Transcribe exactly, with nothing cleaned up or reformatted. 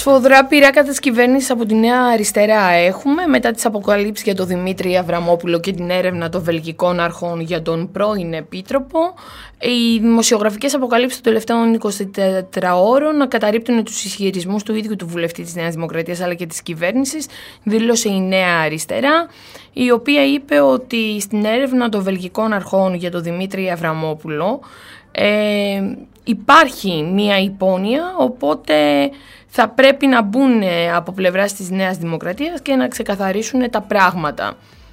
Σφοδρά πειράκα της κυβέρνησης από τη Νέα Αριστερά έχουμε, μετά τις αποκαλύψεις για τον Δημήτρη Αβραμόπουλο και την έρευνα των βελγικών αρχών για τον πρώην Επίτροπο. Οι δημοσιογραφικές αποκαλύψεις των τελευταίων εικοσιτετράωρων καταρρίπτουν τους ισχυρισμούς του ίδιου του βουλευτή της Νέας Δημοκρατίας αλλά και της κυβέρνησης, δήλωσε η Νέα Αριστερά, η οποία είπε ότι στην έρευνα των βελγικών αρχών για τον Δημήτρη Αβραμόπουλο ε, υπάρχει μία υπόνοια, οπότε θα πρέπει να μπουν από πλευράς της Νέας Δημοκρατίας και να ξεκαθαρίσουν τα πράγματα.